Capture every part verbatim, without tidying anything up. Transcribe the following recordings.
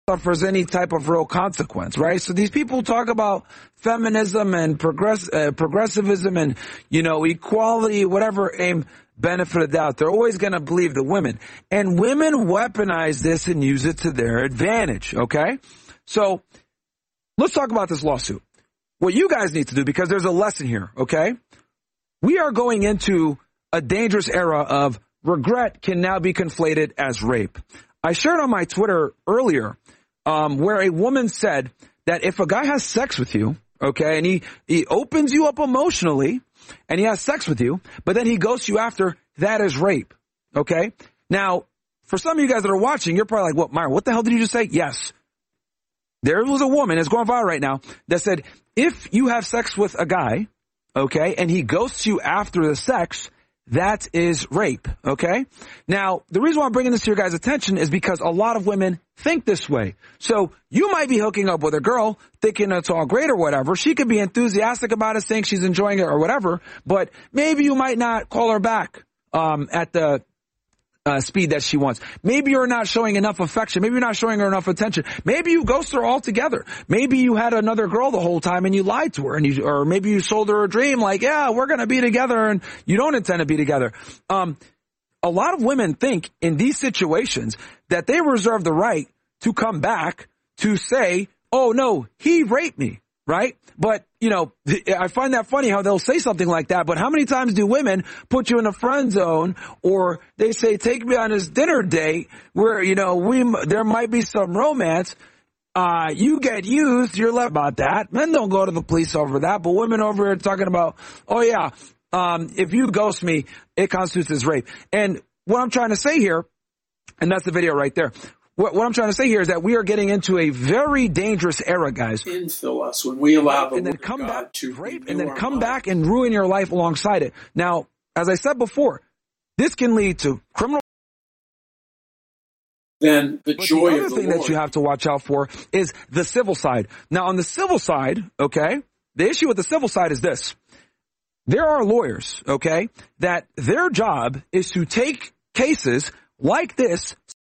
suffers any type of real consequence, right? So these people talk about feminism and progress, uh, progressivism and, you know, equality, whatever aim, benefit of doubt. They're always going to believe the women. And women weaponize this and use it to their advantage, okay? So let's talk about this lawsuit. What you guys need to do, because there's a lesson here, okay? We are going into a dangerous era of regret can now be conflated as rape. I shared on my Twitter earlier um, where a woman said that if a guy has sex with you, okay, and he, he opens you up emotionally and he has sex with you, but then he ghosts you after, that is rape, okay? Now, for some of you guys that are watching, you're probably like, what, Myra, what the hell did you just say? Yes. There was a woman, it's going viral right now, that said, if you have sex with a guy, okay, and he ghosts you after the sex, that is rape, okay? Now, the reason why I'm bringing this to your guys' attention is because a lot of women think this way. So you might be hooking up with a girl thinking it's all great or whatever. She could be enthusiastic about it, saying she's enjoying it or whatever, but maybe you might not call her back um, at the uh, speed that she wants. Maybe you're not showing enough affection. Maybe you're not showing her enough attention. Maybe you ghost her altogether. Maybe you had another girl the whole time and you lied to her, and you, or maybe you sold her a dream like, yeah, we're going to be together, and you don't intend to be together. Um, a lot of women think in these situations that they reserve the right to come back to say, oh no, he raped me, right? But, you know, I find that funny how they'll say something like that, but how many times do women put you in a friend zone, or they say, take me on this dinner date where, you know, we, there might be some romance. Uh, you get used, you're left about that. Men don't go to the police over that, but women over here talking about, oh yeah, um, if you ghost me, it constitutes as rape. And what I'm trying to say here, and that's the video right there. What, what I'm trying to say here is that we are getting into a very dangerous era, guys. Infill us when we allow the and then word come God back to rape, renew and then our come mind. back and ruin your life alongside it. Now, as I said before, this can lead to criminal. Then the But joy the other of the thing Lord. that you have to watch out for is the civil side. Now, on the civil side, okay, the issue with the civil side is this. There are lawyers, okay, that their job is to take cases like this,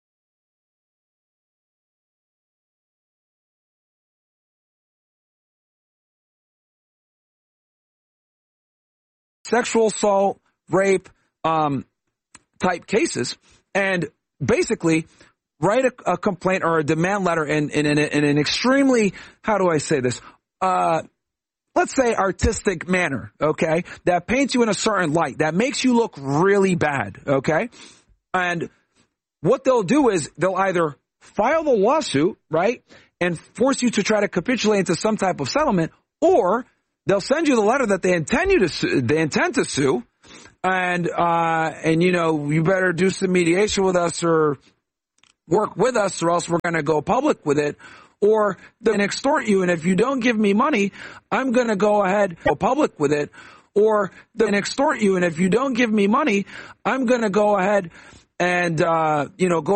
sexual assault, rape, um, type cases, and basically write a, a complaint or a demand letter in, in, in, in an extremely, how do I say this, uh, let's say artistic manner, okay, that paints you in a certain light, that makes you look really bad, okay? And what they'll do is they'll either file the lawsuit, right, and force you to try to capitulate into some type of settlement, or they'll send you the letter that they intend you to sue, they intend to sue, and uh, and you know you better do some mediation with us or work with us, or else we're going to go public with it, or they're going to extort you, and if you don't give me money, I'm going to go ahead and go public with it, or they're going to extort you, and if you don't give me money, I'm going to go ahead and uh, you know go.